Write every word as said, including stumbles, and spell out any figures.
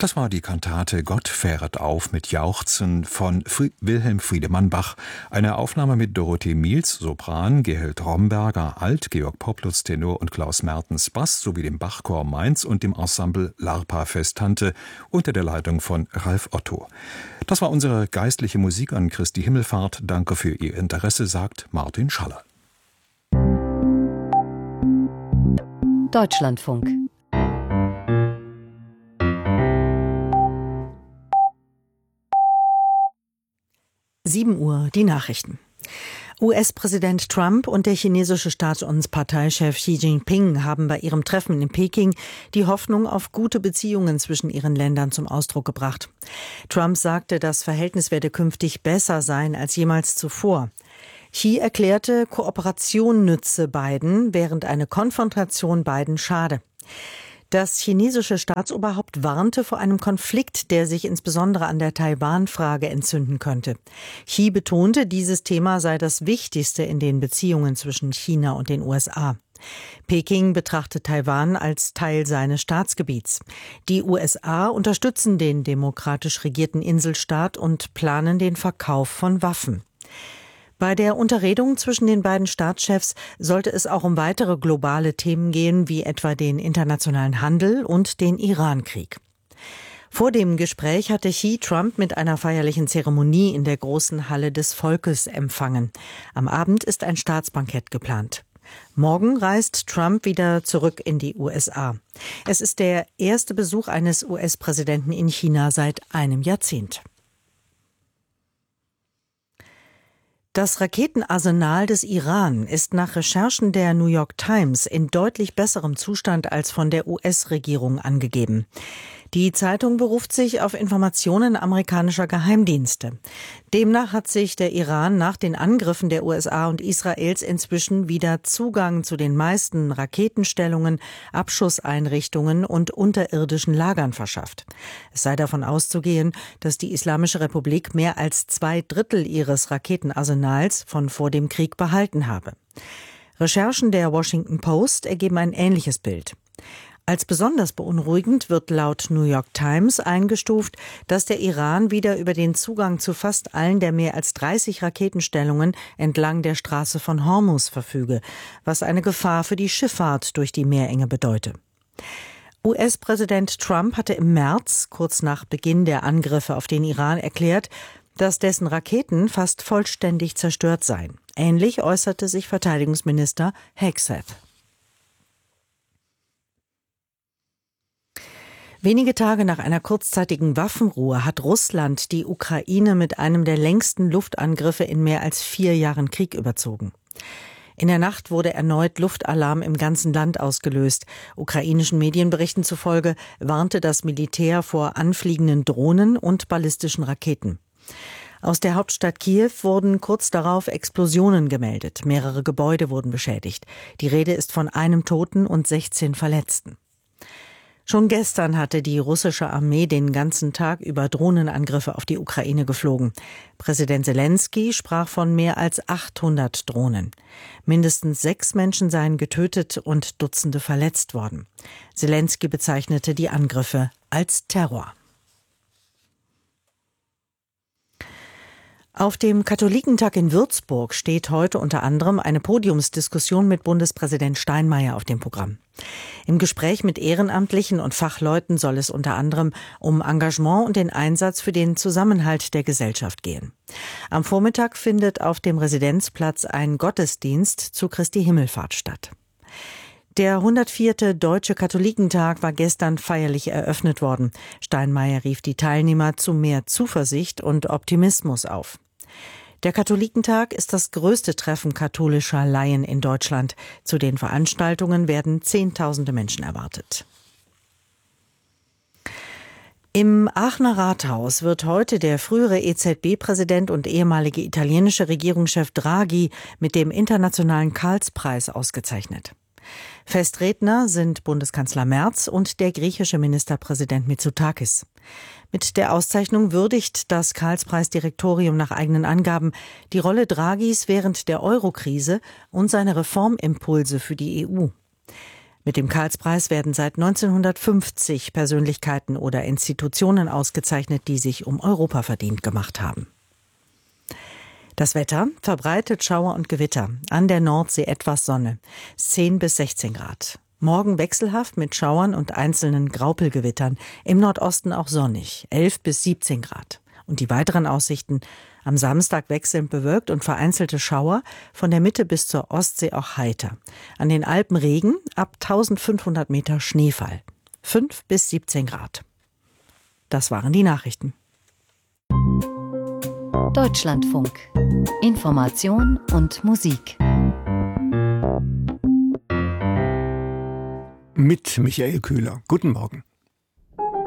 Das war die Kantate »Gott fähret auf« mit Jauchzen von Fried Wilhelm Friedemann Bach. Eine Aufnahme mit Dorothee Miels, Sopran, Gerhild Romberger, Alt, Georg Poplutz, Tenor und Klaus Mertens, Bass sowie dem Bachchor Mainz und dem Ensemble Larpa Festante unter der Leitung von Ralf Otto. Das war unsere geistliche Musik an Christi Himmelfahrt. Danke für Ihr Interesse, sagt Martin Schaller. Deutschlandfunk. sieben Uhr, die Nachrichten. U S-Präsident Trump und der chinesische Staats- und Parteichef Xi Jinping haben bei ihrem Treffen in Peking die Hoffnung auf gute Beziehungen zwischen ihren Ländern zum Ausdruck gebracht. Trump sagte, das Verhältnis werde künftig besser sein als jemals zuvor. Xi erklärte, Kooperation nütze beiden, während eine Konfrontation beiden schade. Das chinesische Staatsoberhaupt warnte vor einem Konflikt, der sich insbesondere an der Taiwan-Frage entzünden könnte. Xi betonte, dieses Thema sei das Wichtigste in den Beziehungen zwischen China und den U S A. Peking betrachtet Taiwan als Teil seines Staatsgebiets. Die U S A unterstützen den demokratisch regierten Inselstaat und planen den Verkauf von Waffen. Bei der Unterredung zwischen den beiden Staatschefs sollte es auch um weitere globale Themen gehen, wie etwa den internationalen Handel und den Iran-Krieg. Vor dem Gespräch hatte Xi Trump mit einer feierlichen Zeremonie in der großen Halle des Volkes empfangen. Am Abend ist ein Staatsbankett geplant. Morgen reist Trump wieder zurück in die U S A. Es ist der erste Besuch eines U S-Präsidenten in China seit einem Jahrzehnt. Das Raketenarsenal des Iran ist nach Recherchen der New York Times in deutlich besserem Zustand als von der U S-Regierung angegeben. Die Zeitung beruft sich auf Informationen amerikanischer Geheimdienste. Demnach hat sich der Iran nach den Angriffen der U S A und Israels inzwischen wieder Zugang zu den meisten Raketenstellungen, Abschusseinrichtungen und unterirdischen Lagern verschafft. Es sei davon auszugehen, dass die Islamische Republik mehr als zwei Drittel ihres Raketenarsenals von vor dem Krieg behalten habe. Recherchen der Washington Post ergeben ein ähnliches Bild. Als besonders beunruhigend wird laut New York Times eingestuft, dass der Iran wieder über den Zugang zu fast allen der mehr als dreißig Raketenstellungen entlang der Straße von Hormuz verfüge, was eine Gefahr für die Schifffahrt durch die Meerenge bedeute. U S-Präsident Trump hatte im März, kurz nach Beginn der Angriffe auf den Iran, erklärt, dass dessen Raketen fast vollständig zerstört seien. Ähnlich äußerte sich Verteidigungsminister Hegseth. Wenige Tage nach einer kurzzeitigen Waffenruhe hat Russland die Ukraine mit einem der längsten Luftangriffe in mehr als vier Jahren Krieg überzogen. In der Nacht wurde erneut Luftalarm im ganzen Land ausgelöst. Ukrainischen Medienberichten zufolge warnte das Militär vor anfliegenden Drohnen und ballistischen Raketen. Aus der Hauptstadt Kiew wurden kurz darauf Explosionen gemeldet. Mehrere Gebäude wurden beschädigt. Die Rede ist von einem Toten und sechzehn Verletzten. Schon gestern hatte die russische Armee den ganzen Tag über Drohnenangriffe auf die Ukraine geflogen. Präsident Selenskyj sprach von mehr als achthundert Drohnen. Mindestens sechs Menschen seien getötet und Dutzende verletzt worden. Selenskyj bezeichnete die Angriffe als Terror. Auf dem Katholikentag in Würzburg steht heute unter anderem eine Podiumsdiskussion mit Bundespräsident Steinmeier auf dem Programm. Im Gespräch mit Ehrenamtlichen und Fachleuten soll es unter anderem um Engagement und den Einsatz für den Zusammenhalt der Gesellschaft gehen. Am Vormittag findet auf dem Residenzplatz ein Gottesdienst zu Christi Himmelfahrt statt. Der hundertvierte Deutsche Katholikentag war gestern feierlich eröffnet worden. Steinmeier rief die Teilnehmer zu mehr Zuversicht und Optimismus auf. Der Katholikentag ist das größte Treffen katholischer Laien in Deutschland. Zu den Veranstaltungen werden Zehntausende Menschen erwartet. Im Aachener Rathaus wird heute der frühere E Z B-Präsident und ehemalige italienische Regierungschef Draghi mit dem Internationalen Karlspreis ausgezeichnet. Festredner sind Bundeskanzler Merz und der griechische Ministerpräsident Mitsotakis. Mit der Auszeichnung würdigt das Karlspreisdirektorium nach eigenen Angaben die Rolle Draghis während der Euro-Krise und seine Reformimpulse für die E U. Mit dem Karlspreis werden seit neunzehnhundertfünfzig Persönlichkeiten oder Institutionen ausgezeichnet, die sich um Europa verdient gemacht haben. Das Wetter: verbreitet Schauer und Gewitter. An der Nordsee etwas Sonne. zehn bis sechzehn Grad. Morgen wechselhaft mit Schauern und einzelnen Graupelgewittern. Im Nordosten auch sonnig. elf bis siebzehn Grad. Und die weiteren Aussichten: am Samstag wechselnd bewölkt und vereinzelte Schauer, von der Mitte bis zur Ostsee auch heiter. An den Alpen Regen, ab eintausendfünfhundert Meter Schneefall. fünf bis siebzehn Grad. Das waren die Nachrichten. Deutschlandfunk. Information und Musik. Mit Michael Köhler. Guten Morgen.